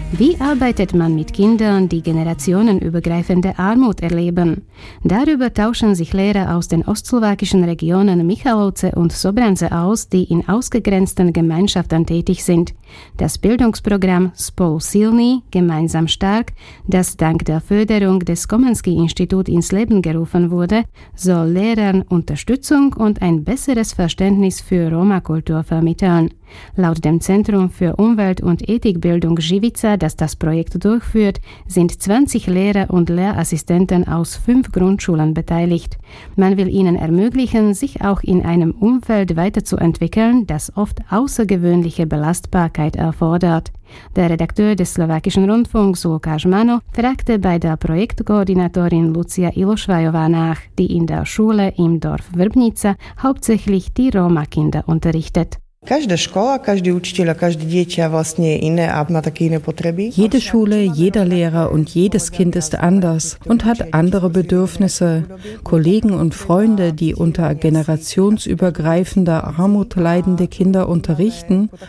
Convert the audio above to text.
Wie arbeitet man mit Kindern, die generationenübergreifende Armut erleben? Darüber tauschen sich Lehrer aus den ostslowakischen Regionen Michalovce und Sobrance aus, die in ausgegrenzten Gemeinschaften tätig sind. Das Bildungsprogramm Spolu silní, gemeinsam stark, das dank der Förderung des Komenský-Institut ins Leben gerufen wurde, soll Lehrern Unterstützung und ein besseres Verständnis für Roma-Kultur vermitteln. Laut dem Zentrum für Umwelt- und Ethikbildung Živica, das das Projekt durchführt, sind 20 Lehrer und Lehrassistenten aus 5 Grundschulen beteiligt. Man will ihnen ermöglichen, sich auch in einem Umfeld weiterzuentwickeln, das oft außergewöhnliche Belastbarkeit erfordert. Der Redakteur des slowakischen Rundfunks Lukáš Mano fragte bei der Projektkoordinatorin Lucia Ilošvajová nach, die in der Schule im Dorf Vrbnica hauptsächlich die Roma-Kinder unterrichtet. Každá škola, každý učiteľ a každé dieťa vlastne je iné a má také iné potreby. Jede Schule, jeder Lehrer und jedes Kind ist anders und hat andere Bedürfnisse. Kollegen und Freunde, die unter generationsübergreifender Armut leidende Kinder unterrichten,